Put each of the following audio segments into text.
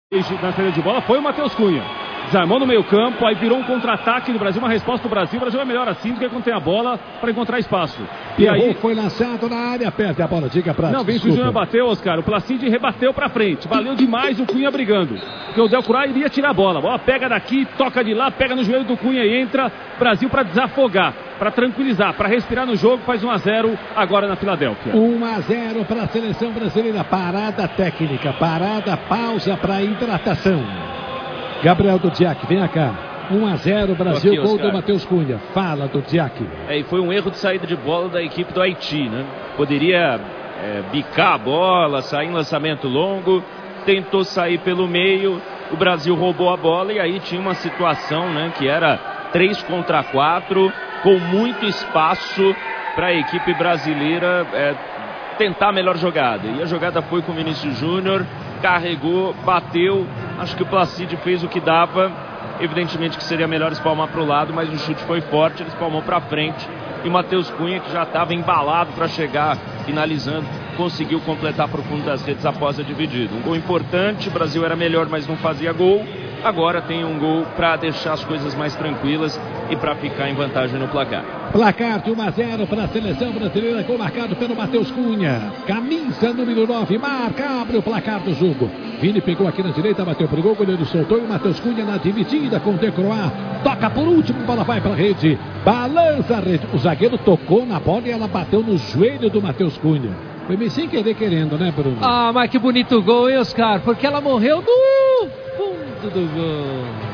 Na saída de bola foi o Matheus Cunha. Desarmou no meio campo, aí virou um contra-ataque do Brasil, uma resposta do Brasil. O Brasil é melhor assim do que quando tem a bola para encontrar espaço. E aí foi lançado na área, perde a bola, diga pra... Não, Vinícius Júnior bateu, Oscar, o Placide rebateu pra frente. Valeu demais o Cunha brigando. Porque o Delcroix iria tirar a bola. A bola pega daqui, toca de lá, pega no joelho do Cunha e entra. Brasil para desafogar, para tranquilizar, para respirar no jogo, faz 1-0 agora na Filadélfia. 1-0 para a seleção brasileira. Parada técnica, parada, pausa para hidratação. Gabriel Dudziak, vem cá. 1-0 Brasil, aqui, gol do Matheus Cunha. Fala, Dudziak. E foi um erro de saída de bola da equipe do Haiti, né? Poderia bicar a bola, sair em lançamento longo, tentou sair pelo meio, o Brasil roubou a bola e aí tinha uma situação, né, que era 3 contra 4, com muito espaço para a equipe brasileira tentar a melhor jogada. E a jogada foi com o Vinícius Júnior, carregou, bateu, acho que o Placide fez o que dava. Evidentemente que seria melhor espalmar para o lado, mas o chute foi forte, ele espalmou para frente. E o Matheus Cunha, que já estava embalado para chegar, finalizando, conseguiu completar para o fundo das redes após a dividida. Um gol importante, o Brasil era melhor, mas não fazia gol. Agora tem um gol para deixar as coisas mais tranquilas e para ficar em vantagem no placar. Placar de 1-0 para a seleção brasileira, gol marcado pelo Matheus Cunha. Camisa número 9, marca, abre o placar do jogo. Vini pegou aqui na direita, bateu pro gol, o goleiro soltou e o Matheus Cunha na dividida com o Delcroix. Toca por último, bola vai para a rede. Balança a rede. O zagueiro tocou na bola e ela bateu no joelho do Matheus Cunha. Foi meio sem querer querendo, né, Bruno? Ah, mas que bonito gol, hein, Oscar? Porque ela morreu no fundo do gol.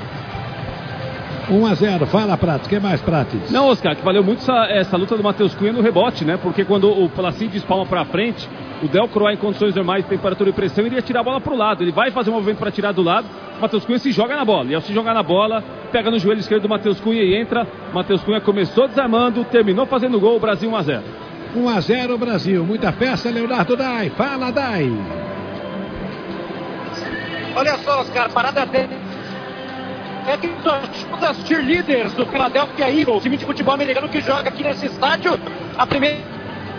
1-0, fala, Prates, que mais, Prates? Não, Oscar, que valeu muito essa luta do Matheus Cunha no rebote, né? Porque quando o Placide espalma pra frente, o Delcroix, em condições normais de temperatura e pressão, iria tirar a bola pro lado. Ele vai fazer um movimento para tirar do lado, o Matheus Cunha se joga na bola. E ao se jogar na bola, pega no joelho esquerdo do Matheus Cunha e entra. Matheus Cunha começou desarmando, terminou fazendo gol, o Brasil 1-0. 1-0 Brasil, muita festa, Leonardo Dai. Fala, Dai. Olha só, Oscar, parada dele. É que as cheerleaders do Philadelphia Eagles, time de futebol americano que joga aqui nesse estádio. A primeira...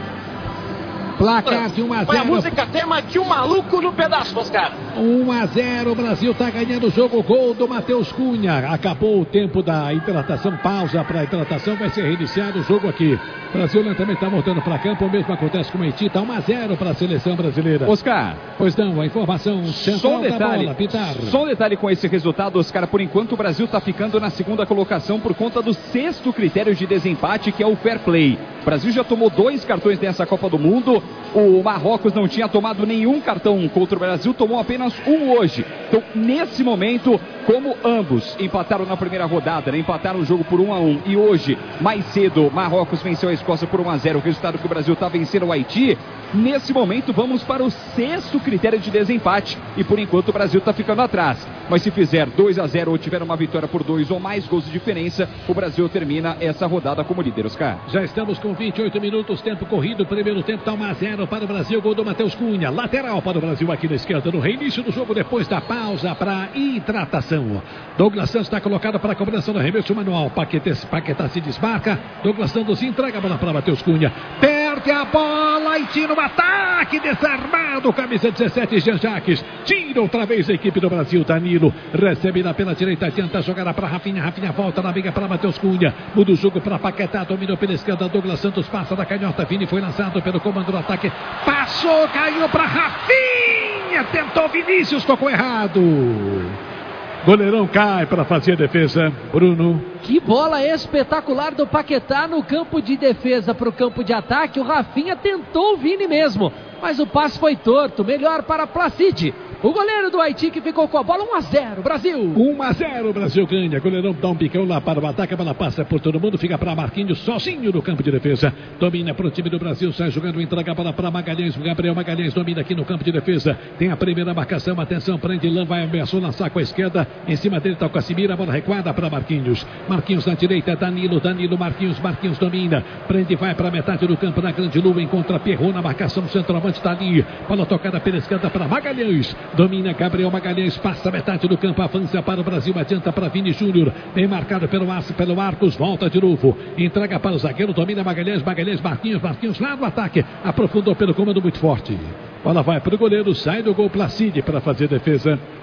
Placar de 1-0. Foi a música tema de um maluco no pedaço, Oscar. 1-0, o Brasil está ganhando o jogo, gol do Matheus Cunha. Acabou o tempo da hidratação, pausa para a hidratação, vai ser reiniciado o jogo aqui. O Brasil lentamente está voltando para campo, o mesmo acontece com o Haiti, está 1-0 para a seleção brasileira. Oscar. Pois não, a informação central da bola, Pitar. Só um detalhe com esse resultado, Oscar, por enquanto o Brasil está ficando na segunda colocação por conta do 6º critério de desempate, que é o fair play. O Brasil já tomou 2 cartões nessa Copa do Mundo, o Marrocos não tinha tomado nenhum cartão contra o Brasil, tomou apenas um hoje. Então, nesse momento, como ambos empataram na primeira rodada, né? Empataram o jogo por 1-1 e hoje, mais cedo, Marrocos venceu a Escócia por 1-0, o resultado que o Brasil está vencendo o Haiti. Nesse momento, vamos para o 6º critério de desempate e por enquanto o Brasil está ficando atrás. Mas se fizer 2-0 ou tiver uma vitória por 2 ou mais gols de diferença, o Brasil termina essa rodada como líder, Oscar. Já estamos com 28 minutos, tempo corrido, primeiro tempo está 1-0 para o Brasil, gol do Matheus Cunha, lateral para o Brasil aqui na esquerda, no reinício do jogo, depois da pausa para hidratação. Douglas Santos está colocado para a cobrança do arremesso manual, Paquetá se desmarca, Douglas Santos entrega a bola para Matheus Cunha, perde a bola e tira o ataque, desarmado, camisa 17, Jean Jacques, tira outra vez a equipe do Brasil, Danilo, recebe lá pela direita, adianta a jogada para Rafinha, Rafinha volta na briga para Matheus Cunha, muda o jogo para Paquetá, dominou pela esquerda, Douglas Santos passa da canhota, Vini foi lançado pelo comando do ataque, passou, caiu para Rafinha, tentou Vinícius, tocou errado. Goleirão cai para fazer a defesa, Bruno. Que bola espetacular do Paquetá no campo de defesa para o campo de ataque. O Rafinha tentou o Vini mesmo, mas o passe foi torto. Melhor para Placide. O goleiro do Haiti que ficou com a bola, 1-0, Brasil. 1-0, Brasil ganha. Goleirão dá um picão lá para o ataque, a bola passa por todo mundo, fica para Marquinhos sozinho no campo de defesa. Domina para o time do Brasil, sai jogando, entrega a bola para Magalhães. Gabriel Magalhães domina aqui no campo de defesa. Tem a primeira marcação, atenção, prende Lan, vai ameaçou lançar com a esquerda. Em cima dele está o Casimiro, a bola recuada para Marquinhos. Marquinhos na direita, Danilo, Marquinhos domina. Prende, vai para a metade do campo, na grande lua, encontra Perrou na marcação, centroavante está ali. Bola tocada pela esquerda para Magalhães. Domina Gabriel Magalhães, passa a metade do campo, avança para o Brasil, adianta para Vini Júnior, bem marcado pelo Marcos, volta de novo, entrega para o zagueiro, domina Magalhães, Marquinhos lá no ataque, aprofundou pelo comando muito forte. Bola vai para o goleiro, sai do gol Placide para fazer defesa.